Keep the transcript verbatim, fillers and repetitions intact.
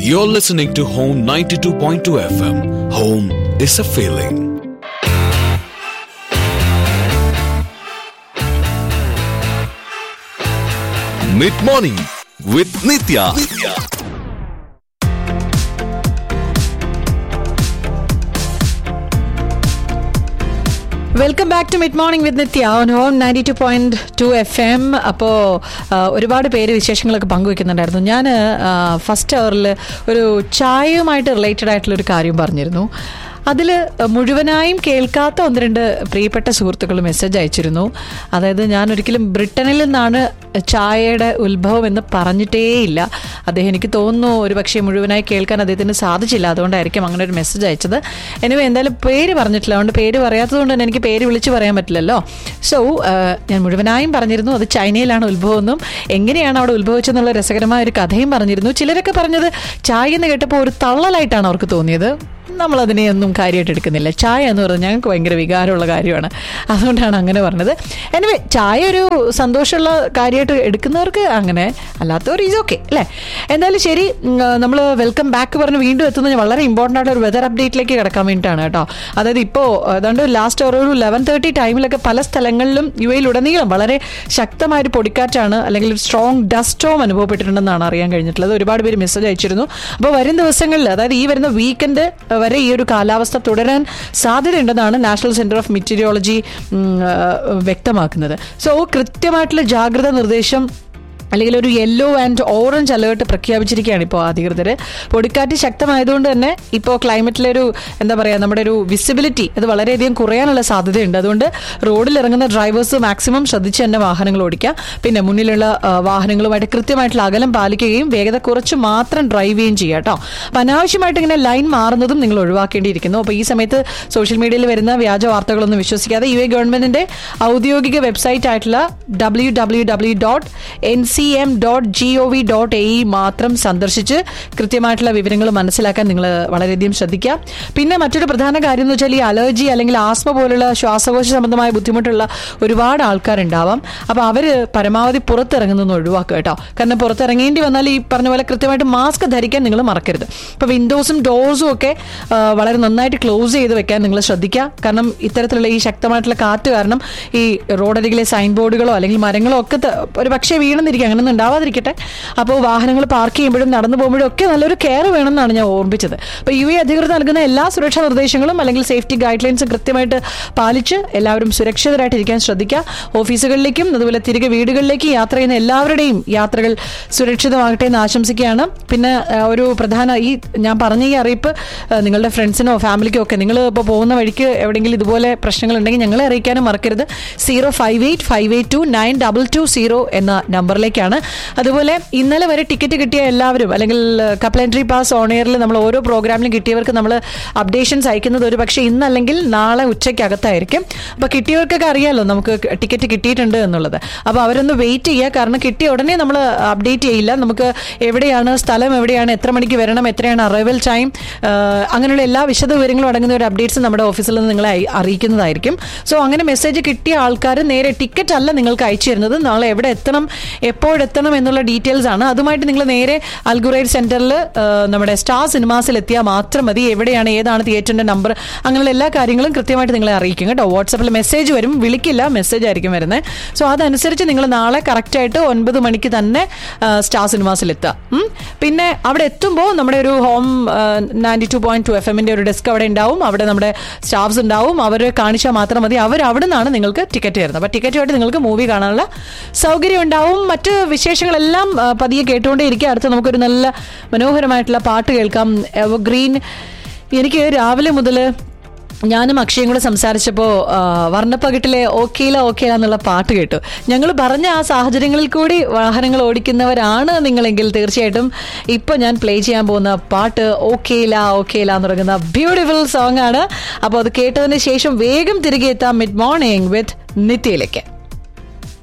You're listening to Home ninety-two point two F M. Home is a feeling. Mid-morning with Nitya. Nitya. Welcome back to mid morning with Nithya on home ninety two point two F M. അപ്പോൾ ഒരുപാട് പേര് വിശേഷങ്ങളൊക്കെ പങ്കുവെക്കുന്നുണ്ടായിരുന്നു. ഞാൻ first അവറിൽ ഒരു ചായയുമായിട്ട് related ആയിട്ടുള്ളൊരു കാര്യം പറഞ്ഞിരുന്നു. അതിൽ മുഴുവനായും കേൾക്കാത്ത ഒന്ന് രണ്ട് പ്രിയപ്പെട്ട സുഹൃത്തുക്കൾ മെസ്സേജ് അയച്ചിരുന്നു. അതായത് ഞാൻ ഒരിക്കലും ബ്രിട്ടനിൽ നിന്നാണ് ചായയുടെ ഉത്ഭവം എന്ന് പറഞ്ഞിട്ടേയില്ല. അദ്ദേഹം എനിക്ക് തോന്നുന്നു ഒരു പക്ഷേ മുഴുവനായി കേൾക്കാൻ അദ്ദേഹത്തിന് സാധിച്ചില്ല, അതുകൊണ്ടായിരിക്കും അങ്ങനെ ഒരു മെസ്സേജ് അയച്ചത്. എനിവേ എന്തായാലും പേര് പറഞ്ഞിട്ടില്ല, അതുകൊണ്ട് പേര് പറയാത്തത് കൊണ്ട് തന്നെ എനിക്ക് പേര് വിളിച്ച് പറയാൻ പറ്റില്ലല്ലോ. സോ ഞാൻ മുഴുവനായും പറഞ്ഞിരുന്നു അത് ചൈനയിലാണ് ഉത്ഭവമെന്നും എങ്ങനെയാണ് അവിടെ ഉത്ഭവിച്ചെന്നുള്ള രസകരമായ ഒരു കഥയും പറഞ്ഞിരുന്നു. ചിലരൊക്കെ പറഞ്ഞത് ചായ എന്ന് കേട്ടപ്പോൾ ഒരു തള്ളലായിട്ടാണ് അവർക്ക് തോന്നിയത്. നമ്മളതിനെ ഒന്നും കാര്യമായിട്ട് എടുക്കുന്നില്ല. ചായ എന്ന് പറഞ്ഞാൽ ഞങ്ങൾക്ക് ഭയങ്കര വികാരമുള്ള കാര്യമാണ്, അതുകൊണ്ടാണ് അങ്ങനെ പറഞ്ഞത്. എനിവേ ചായ ഒരു സന്തോഷമുള്ള കാര്യമായിട്ട് എടുക്കുന്നവർക്ക് അങ്ങനെ, അല്ലാത്തവർ ഈസ് ഓക്കെ അല്ലേ. എന്തായാലും ശരി, നമ്മൾ വെൽക്കം ബാക്ക് പറഞ്ഞ് വീണ്ടും എത്തുന്നത് വളരെ ഇമ്പോർട്ടൻ്റ് ആയിട്ട് ഒരു വെതർ അപ്ഡേറ്റിലേക്ക് കിടക്കാൻ വേണ്ടിയിട്ടാണ് കേട്ടോ. അതായത് ഇപ്പോൾ ഏതാണ്ട് ലാസ്റ്റ് ഒരു ലെവൻ തേർട്ടി ടൈമിലൊക്കെ പല സ്ഥലങ്ങളിലും യു എയിലുടനീളം വളരെ ശക്തമായൊരു പൊടിക്കാറ്റാണ് അല്ലെങ്കിൽ ഒരു സ്ട്രോങ് ഡസ്റ്റ് സ്റ്റോം അനുഭവപ്പെട്ടിട്ടുണ്ടെന്നാണ് അറിയാൻ കഴിഞ്ഞിട്ടുള്ളത്. ഒരുപാട് പേര് മെസ്സേജ് അയച്ചിരുന്നു. അപ്പോൾ വരും ദിവസങ്ങളിൽ, അതായത് ഈ വരുന്ന വീക്കെൻഡ് വരെ ഈ ഒരു കാലാവസ്ഥ തുടരാൻ സാധ്യതയുണ്ടെന്നാണ് നാഷണൽ സെന്റർ ഓഫ് മെറ്റീരിയോളജി വ്യക്തമാക്കുന്നത്. സോ കൃത്യമായിട്ടുള്ള ജാഗ്രതാ നിർദ്ദേശം അല്ലെങ്കിൽ ഒരു യെല്ലോ ആൻഡ് ഓറഞ്ച് അലേർട്ട് പ്രഖ്യാപിച്ചിരിക്കുകയാണ് ഇപ്പോൾ അധികൃതർ. പൊടിക്കാറ്റ് ശക്തമായതുകൊണ്ട് തന്നെ ഇപ്പോൾ ക്ലൈമറ്റിലൊരു എന്താ പറയുക, നമ്മുടെ ഒരു വിസിബിലിറ്റി അത് വളരെയധികം കുറയാനുള്ള സാധ്യതയുണ്ട്. അതുകൊണ്ട് റോഡിൽ ഇറങ്ങുന്ന ഡ്രൈവേഴ്സ് മാക്സിമം ശ്രദ്ധിച്ച് തന്നെ വാഹനങ്ങൾ ഓടിക്കുക. പിന്നെ മുന്നിലുള്ള വാഹനങ്ങളുമായിട്ട് കൃത്യമായിട്ടുള്ള അകലം പാലിക്കുകയും വേഗത കുറച്ച് മാത്രം ഡ്രൈവ് ചെയ്യുകയും ചെയ്യുക കേട്ടോ. അപ്പം അനാവശ്യമായിട്ട് ഇങ്ങനെ ലൈൻ മാറുന്നതും നിങ്ങൾ ഒഴിവാക്കേണ്ടിയിരിക്കുന്നു. അപ്പോൾ ഈ സമയത്ത് സോഷ്യൽ മീഡിയയിൽ വരുന്ന വ്യാജ വാർത്തകളൊന്നും വിശ്വസിക്കാതെ യു എ ഗവൺമെന്റിന്റെ ഔദ്യോഗിക വെബ്സൈറ്റ് ആയിട്ടുള്ള W W W dot N C M dot G O V dot A E മാത്രം സന്ദർശിച്ച് കൃത്യമായിട്ടുള്ള വിവരങ്ങൾ മനസ്സിലാക്കാൻ നിങ്ങൾ വളരെയധികം ശ്രദ്ധിക്കുക. പിന്നെ മറ്റൊരു പ്രധാന കാര്യം എന്ന് വെച്ചാൽ ഈ അലർജി അല്ലെങ്കിൽ ആസ്മ പോലുള്ള ശ്വാസകോശ സംബന്ധമായ ബുദ്ധിമുട്ടുള്ള ഒരുപാട് ആൾക്കാരുണ്ടാവാം. അപ്പോൾ അവർ പരമാവധി പുറത്തിറങ്ങുന്നതൊന്നും ഒഴിവാക്കുക കേട്ടോ. കാരണം പുറത്തിറങ്ങേണ്ടി വന്നാൽ ഈ പറഞ്ഞ പോലെ കൃത്യമായിട്ട് മാസ്ക് ധരിക്കാൻ നിങ്ങൾ മറക്കരുത്. ഇപ്പോൾ വിൻഡോസും ഡോർസും ഒക്കെ വളരെ നന്നായിട്ട് ക്ലോസ് ചെയ്ത് വെക്കാൻ നിങ്ങൾ ശ്രദ്ധിക്കുക. കാരണം ഇത്തരത്തിലുള്ള ഈ ശക്തമായിട്ടുള്ള കാറ്റ് കാരണം ഈ റോഡരികിലെ സൈൻ ബോർഡുകളോ അല്ലെങ്കിൽ മരങ്ങളോ ഒക്കെ ഒരു പക്ഷേ വീണെന്നിരിക്കുക, അങ്ങനെയൊന്നും ഉണ്ടാവാതിരിക്കട്ടെ. അപ്പോൾ വാഹനങ്ങൾ പാർക്ക് ചെയ്യുമ്പോഴും നടന്നു പോകുമ്പോഴും ഒക്കെ നല്ലൊരു കെയർ വേണമെന്നാണ് ഞാൻ ഓർമ്മിച്ചത്. അപ്പോൾ യു എ അധികൃതർ നൽകുന്ന എല്ലാ സുരക്ഷാ നിർദ്ദേശങ്ങളും അല്ലെങ്കിൽ സേഫ്റ്റി ഗൈഡ് ലൈൻസും കൃത്യമായിട്ട് പാലിച്ച് എല്ലാവരും സുരക്ഷിതരായിട്ടിരിക്കാൻ ശ്രദ്ധിക്കുക. ഓഫീസുകളിലേക്കും അതുപോലെ തിരികെ വീടുകളിലേക്കും യാത്ര ചെയ്യുന്ന എല്ലാവരുടെയും യാത്രകൾ സുരക്ഷിതമാകട്ടെ എന്ന് ആശംസിക്കുകയാണ്. പിന്നെ ഒരു പ്രധാന ഈ ഞാൻ പറഞ്ഞ ഈ അറിയിപ്പ് നിങ്ങളുടെ ഫ്രണ്ട്സിനോ ഫാമിലിക്കോ ഒക്കെ നിങ്ങൾ ഇപ്പോൾ പോകുന്ന വഴിക്ക് എവിടെയെങ്കിലും ഇതുപോലെ പ്രശ്നങ്ങളുണ്ടെങ്കിൽ ഞങ്ങളെ അറിയിക്കാനും മറക്കരുത്. Zero five eight five eight to nine double two zero എന്ന നമ്പറിലേക്കാണ്. അതുപോലെ ഇന്നലെ വരെ ടിക്കറ്റ് കിട്ടിയ എല്ലാവരും അല്ലെങ്കിൽ കപ്ലൻട്രി പാസ് ഓൺ എയറിൽ നമ്മൾ ഓരോ പ്രോഗ്രാമിലും കിട്ടിയവർക്ക് നമ്മൾ അപ്ഡേഷൻസ് അയക്കുന്നത് ഒരു പക്ഷേ ഇന്നല്ലെങ്കിൽ നാളെ ഉച്ചയ്ക്കകത്തായിരിക്കും. അപ്പോൾ കിട്ടിയവർക്കൊക്കെ അറിയാമല്ലോ നമുക്ക് ടിക്കറ്റ് കിട്ടിയിട്ടുണ്ട് എന്നുള്ളത്. അപ്പോൾ അവരൊന്ന് വെയിറ്റ് ചെയ്യുക. കാരണം കിട്ടിയ ഉടനെ നമ്മൾ അപ്ഡേറ്റ് ചെയ്യില്ല. നമുക്ക് എവിടെയാണ് സ്ഥലം, എവിടെയാണ്, എത്ര മണിക്ക് വരണം, എത്രയാണ് അറൈവൽ ടൈം, അങ്ങനെയുള്ള എല്ലാ വിശദ വിവരങ്ങളും അടങ്ങുന്ന ഒരു അപ്ഡേറ്റ്സ് നമ്മുടെ ഓഫീസിൽ നിന്ന് നിങ്ങളെ അറിയിക്കുന്നതായിരിക്കും. സോ അങ്ങനെ മെസ്സേജ് കിട്ടിയ ആൾക്കാർ നേരെ ടിക്കറ്റ് അല്ല നിങ്ങൾക്ക് അയച്ചു തരുന്നത്. നാളെ എവിടെ എത്തണം, എപ്പോഴെത്തണം എന്നുള്ള ഡീറ്റെയിൽസ് ആണ്. അതുമായിട്ട് നിങ്ങൾ നേരെ അൽഗുറൈഡ് സെന്ററിൽ നമ്മുടെ സ്റ്റാർ സിനിമാസിൽ എത്തിയാൽ മാത്രം മതി. എവിടെയാണ്, ഏതാണ് തിയേറ്ററിന്റെ നമ്പർ, അങ്ങനെയുള്ള എല്ലാ കാര്യങ്ങളും കൃത്യമായിട്ട് നിങ്ങളെ അറിയിക്കും കേട്ടോ. വാട്സാപ്പിൽ മെസ്സേജ് വരും, വിളിക്കില്ല, മെസ്സേജ് ആയിരിക്കും വരുന്നത്. സോ അതനുസരിച്ച് നിങ്ങൾ നാളെ കറക്റ്റായിട്ട് ഒൻപത് മണിക്ക് തന്നെ സ്റ്റാർ സിനിമാസിൽ എത്തുക. പിന്നെ അവിടെ എത്തുമ്പോൾ നമ്മുടെ ഒരു home ninety two point two F എമ്മിന്റെ ഒരു ഡെസ്ക് അവിടെ ഉണ്ടാവും. അവിടെ നമ്മുടെ സ്റ്റാഫ്സ് ഉണ്ടാവും. അവർ കാണിച്ചാൽ മാത്രം മതി. അവർ അവിടെ നിന്നാണ് നിങ്ങൾക്ക് ടിക്കറ്റ് തരുന്നത്. അപ്പോൾ ടിക്കറ്റുമായിട്ട് നിങ്ങൾക്ക് മൂവി കാണാനുള്ള സൗകര്യം ഉണ്ടാവും. മറ്റ് വിശേഷങ്ങളെല്ലാം പതിയെ കേട്ടുകൊണ്ടേ ഇരിക്കുക. അടുത്ത് നമുക്കൊരു നല്ല മനോഹരമായിട്ടുള്ള പാട്ട് കേൾക്കാം. എവർഗ്രീൻ. എനിക്ക് രാവിലെ മുതൽ ഞാനും അക്ഷയും കൂടെ സംസാരിച്ചപ്പോൾ വർണ്ണപ്പകിട്ടിലെ ഓക്കേല ഓക്കേല എന്നുള്ള പാട്ട് കേട്ടു. ഞങ്ങൾ പറഞ്ഞ ആ സാഹചര്യങ്ങളിൽ കൂടി വാഹനങ്ങൾ ഓടിക്കുന്നവരാണ് നിങ്ങളെങ്കിൽ തീർച്ചയായിട്ടും ഇപ്പോൾ ഞാൻ പ്ലേ ചെയ്യാൻ പോകുന്ന പാട്ട് ഓക്കേല ഓക്കേല എന്ന് പറയുന്ന ബ്യൂട്ടിഫുൾ സോങ് ആണ്. അപ്പോൾ അത് കേട്ടതിന് ശേഷം വേഗം തിരികെ എത്താം മിഡ് മോർണിംഗ് വിത്ത് നിത്യയിലേക്ക്.